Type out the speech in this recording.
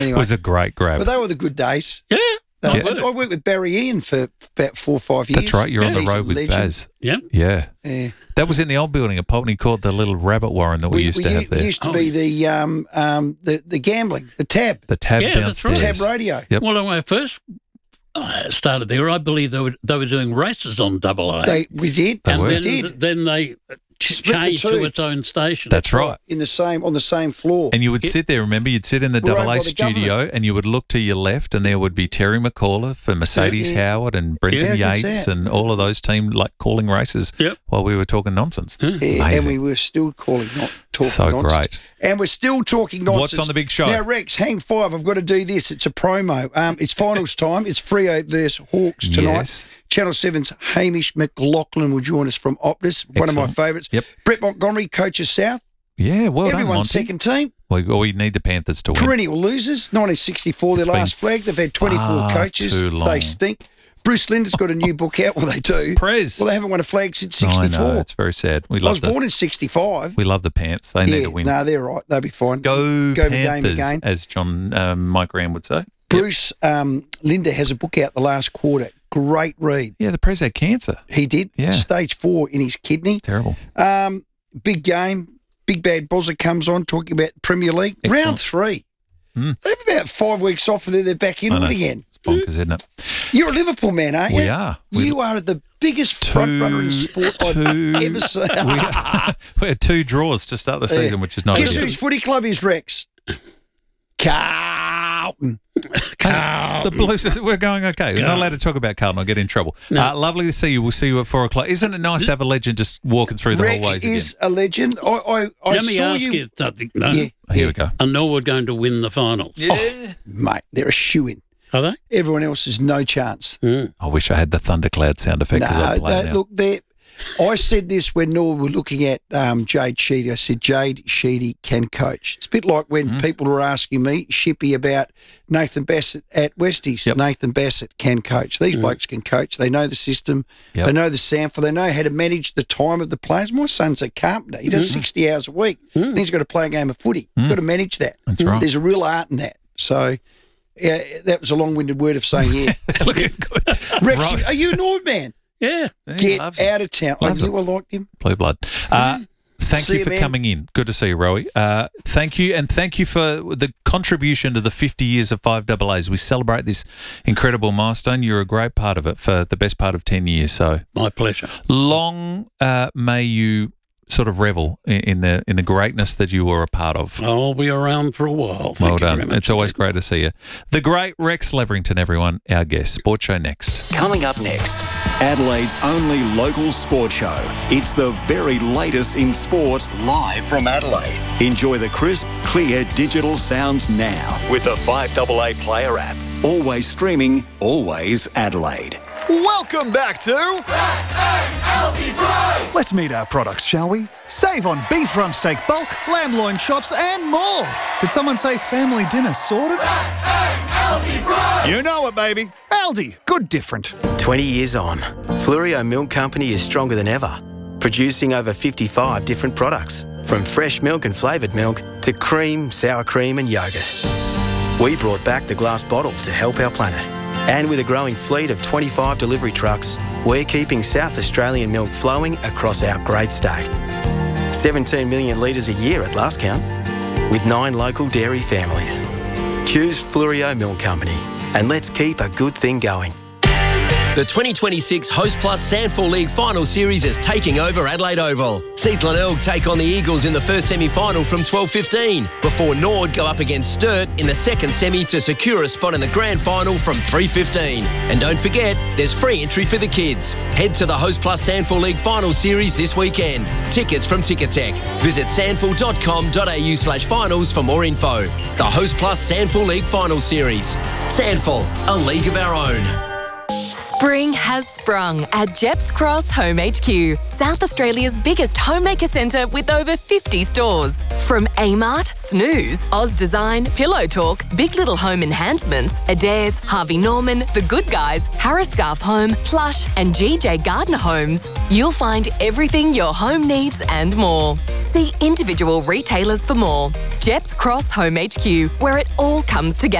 It was a great grab. But they were the good days. Yeah. I worked with Barry Ian for about 4 or 5 years. That's right. You're on the He's a road with legend. Baz. Yeah. Yeah. Yeah. That was in the old building at Pulteney called the little rabbit warren that we used to have there. We used to be the gambling, the tab. The tab Yeah, that's right. downstairs. Tab radio. Yep. Well, when I first started there, I believe they were doing races on Double A. We did. They and were. then they Split the changed two. to its own station. That's right. On the same floor. And you would sit there, remember, you'd sit in the We're owned Double A by the studio government. and you would look to your left and there would be Terry McAuliffe and Mercedes Yeah. Howard and Brendan Yeah, good Yates sound. and all of those team like calling races Yep. while we were talking nonsense. Yeah, and Amazing. we were still talking So nonsense. great. And we're still talking nonsense. What's on the big show? Now, Rex, hang 5. I've got to do this. It's a promo. It's finals time. It's Freo versus Hawks tonight. Yes. Channel 7's Hamish McLaughlin will join us from Optus, one of my Excellent. favourites. Yep. Brett Montgomery coaches South. Yeah, well done, Everyone's Monty. second team. We need the Panthers to win. Perennial losers. 1964, their It's been last flag. They've had 24 far coaches. too long. They stink. Bruce Linder's got a new book out. Well, they do. Prez. Well, they haven't won a flag since I 64. know, it's very sad. We I love was born in 65. We love the Pants. They need to win. No, they're right. They'll be fine. Go the game Panthers, again. as John Mike Graham would say. Bruce Linder has a book out the last quarter. Great read. Yeah, the Prez had cancer. He did. Yeah. Stage 4 in his kidney. Terrible. Big game. Big Bad Bozza comes on talking about Premier League. Excellent. Round 3. Mm. They have about 5 weeks off and then they're back in I know. it again. It's bonkers, isn't it? You're a Liverpool man, aren't you? We are. You are the biggest front runner in sport I've ever seen. We had 2 draws to start the season, which is not Guess ideal. whose footy club is Rex? Carlton. The Blues, we're going okay. We're not allowed to talk about Carlton. I'll get in trouble. Lovely to see you. We'll see you at 4 o'clock. Isn't it nice to have a legend just walking through the Rex hallways is again? a legend. I Let me saw ask you something. No? Yeah, Here we go. I know we're going to win the finals. mate, they're a shoo-in. Are they? Everyone else has no chance. I wish I had the thundercloud sound effect because I'd play it now. Look, I said this when Norwood were looking at Jade Sheedy. I said, Jade Sheedy can coach. It's a bit like when people were asking me, Shippy, about Nathan Bassett at Westies. Yep. Nathan Bassett can coach. These blokes can coach. They know the system. Yep. They know the sample. They know how to manage the time of the players. My son's a carpenter. He does 60 hours a week. Then he's got to play a game of footy. You've got to manage that. That's right. There's a real art in that. So that was a long-winded word of saying, yeah. Looking good. Rex, Right. are you a Norwood man? Yeah. He Get loves it. out of town. I Loves knew I liked him. Blue blood. Thank See you you, for man. coming in. Good to see you, Rowie. Thank you, and thank you for the contribution to the 50 years of 5AA. We celebrate this incredible milestone. You're a great part of it for the best part of 10 years. So My pleasure. long may you sort of revel in the greatness that you were a part of. I'll be around for a while. Well Thank you very done. much. It's always great to see you. The great Rex Leverington, everyone, our guest. Sports Show next. Coming up next, Adelaide's only local sport show. It's the very latest in sport, live from Adelaide. Enjoy the crisp, clear digital sounds now with the 5AA Player app. Always streaming, always Adelaide. Welcome back to S-A-L-T Price! Let's meet our products, shall we? Save on beef rump steak bulk, lamb loin chops and more. Did someone say family dinner sorted? S-A-L-T Price! You know it, baby. Aldi, good different. 20 years on, Fluorio Milk Company is stronger than ever, producing over 55 different products, from fresh milk and flavoured milk to cream, sour cream and yoghurt. We brought back the glass bottle to help our planet. And with a growing fleet of 25 delivery trucks, we're keeping South Australian milk flowing across our great state. 17 million litres a year at last count, with 9 local dairy families. Choose Fluorio Milk Company, and let's keep a good thing going. The 2026 Host Plus Sandford League Final Series is taking over Adelaide Oval. Seath Glenelg take on the Eagles in the first semi-final from 12:15, before Nord go up against Sturt in the second semi to secure a spot in the grand final from 3:15. And don't forget, there's free entry for the kids. Head to the Host Plus Sandford League Final Series this weekend. Tickets from Ticketek. Visit sandford.com.au/finals for more info. The Host Plus Sandford League Final Series. Sandford, a league of our own. Spring has sprung at Jeps Cross Home HQ, South Australia's biggest homemaker centre with over 50 stores. From Amart, Snooze, Oz Design, Pillow Talk, Big Little Home Enhancements, Adair's, Harvey Norman, The Good Guys, Harris Scarf Home, Plush and GJ Gardner Homes, you'll find everything your home needs and more. See individual retailers for more. Jeps Cross Home HQ, where it all comes together.